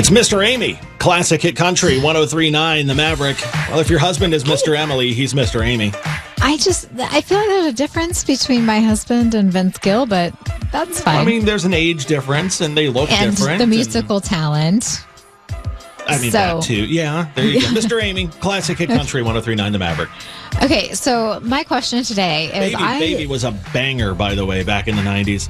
It's Mr. Amy, classic hit country, 103.9 The Maverick. Well, if your husband is Mr. Emily, he's Mr. Amy. I feel like there's a difference between my husband and Vince Gill, but that's fine. I mean, there's an age difference, and they look different. And the musical talent. I mean, that too. Yeah, there you go. Mr. Amy, classic hit country, 103.9 The Maverick. Okay, so my question today is... Baby was a banger, by the way, back in the 90s.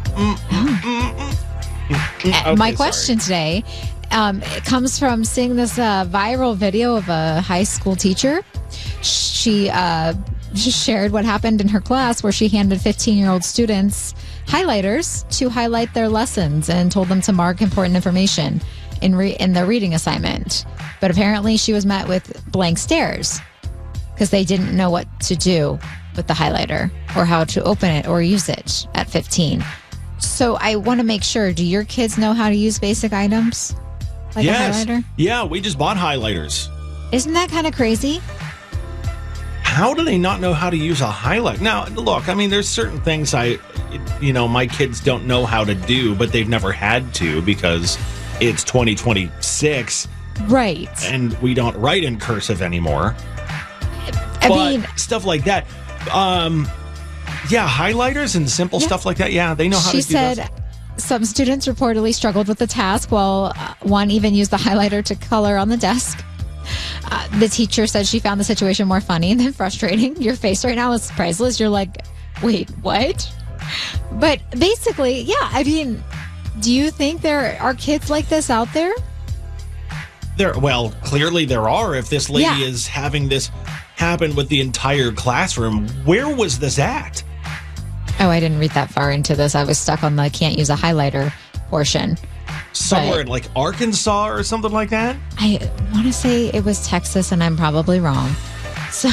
Okay, my question today it comes from seeing this viral video of a high school teacher. She shared what happened in her class where she handed 15-year-old students highlighters to highlight their lessons and told them to mark important information in their reading assignment. But apparently she was met with blank stares because they didn't know what to do with the highlighter or how to open it or use it at 15. So I want to make sure, do your kids know how to use basic items like a highlighter? Yeah, we just bought highlighters. Isn't that kind of crazy? How do they not know how to use a highlight? Now, look, I mean, there's certain things my kids don't know how to do, but they've never had to because it's 2026. Right. And we don't write in cursive anymore. I mean, stuff like that. Yeah, highlighters and simple stuff like that. Yeah, they know how to do that. She said some students reportedly struggled with the task, while one even used the highlighter to color on the desk. The teacher said she found the situation more funny than frustrating. Your face right now is priceless. You're like, wait, what? But basically, yeah, I mean, do you think there are kids like this out there? Well, clearly there are. If this lady is having this happen with the entire classroom, where was this at? Oh, I didn't read that far into this. I was stuck on the can't use a highlighter portion. Somewhere in like Arkansas or something like that? I want to say it was Texas, and I'm probably wrong. So,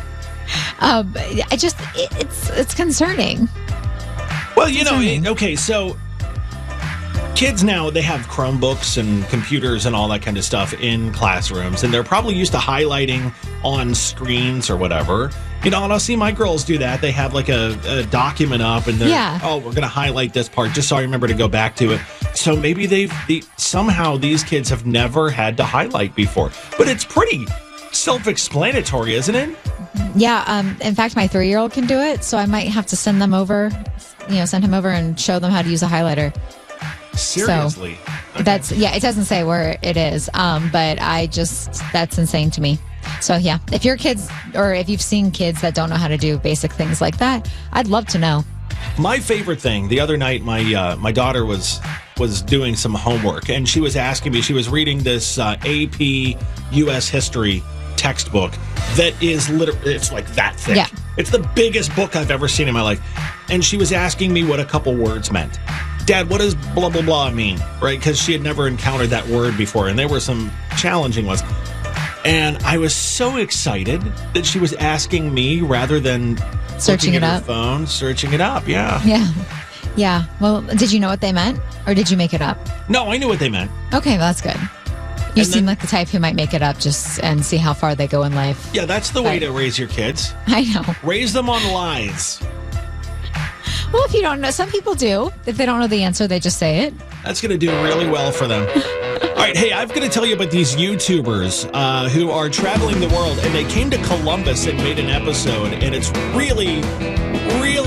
it's concerning. Well, okay, so kids now, they have Chromebooks and computers and all that kind of stuff in classrooms, and they're probably used to highlighting on screens or whatever. And I'll see my girls do that. They have like a document up, and they're, we're going to highlight this part just so I remember to go back to it. So maybe somehow these kids have never had to highlight before. But it's pretty self-explanatory, isn't it? Yeah. In fact, my 3-year-old can do it, so I might have to send him over and show them how to use a highlighter. Seriously? So it doesn't say where it is, but that's insane to me. So yeah, if your kids, or if you've seen kids that don't know how to do basic things like that, I'd love to know. My favorite thing, the other night, my daughter was doing some homework, and she was asking me, she was reading this AP U.S. history textbook that is literally, it's like that thick. Yeah. It's the biggest book I've ever seen in my life. And she was asking me what a couple words meant. Dad, what does blah, blah, blah mean? Right? Because she had never encountered that word before, and there were some challenging ones. And I was so excited that she was asking me rather than searching it up. Phone, searching it up. Yeah. Yeah. Well, did you know what they meant, or did you make it up? No, I knew what they meant. Okay, well, that's good. You seem like the type who might make it up and see how far they go in life. Yeah, that's the way to raise your kids. I know. Raise them on lies. Well, if you don't know, some people do. If they don't know the answer, they just say it. That's going to do really well for them. All right, hey, I'm going to tell you about these YouTubers who are traveling the world, and they came to Columbus and made an episode, and it's really,